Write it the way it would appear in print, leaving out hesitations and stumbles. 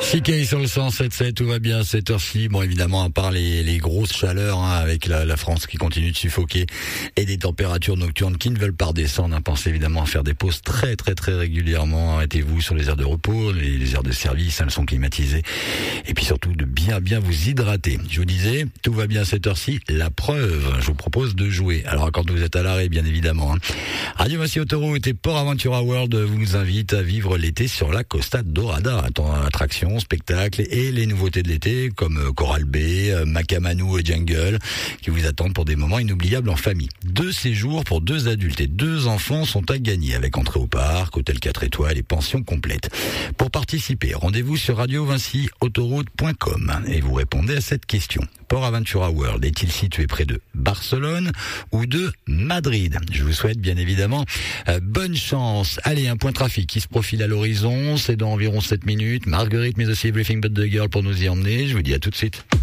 CK sur le 107.7, tout va bien à cette heure-ci. Bon, évidemment, à part les grosses chaleurs, avec la France qui continue de suffoquer et des températures nocturnes qui ne veulent pas redescendre. Pensez évidemment à faire des pauses très régulièrement. Arrêtez-vous sur les aires de repos, les aires de service, elles sont climatisées. Et puis surtout de bien vous hydrater. Je vous disais, tout va bien à cette heure-ci. La preuve, je vous propose de jouer. Alors quand vous êtes à l'arrêt, bien évidemment. Radio Massy Autoroute et Port Aventura World vous invitent à vivre l'été sur la Costa Dorada. Attractions, spectacles et les nouveautés de l'été comme Coral Bay, Macamanou et Jungle qui vous attendent pour des moments inoubliables en famille. 2 séjours pour 2 adultes et 2 enfants sont à gagner avec entrée au parc, hôtel 4 étoiles et pension complète. Pour participer, rendez-vous sur radiovincyautoroute.com et vous répondez à cette question. Port Aventura World est-il situé près de Barcelone ou de Madrid? Je vous souhaite bien évidemment bonne chance. Allez, un point trafic qui se profile à l'horizon, c'est dans environ 7 minutes. Marguerite, mais aussi Everything But The Girl pour nous y emmener. Je vous dis à tout de suite.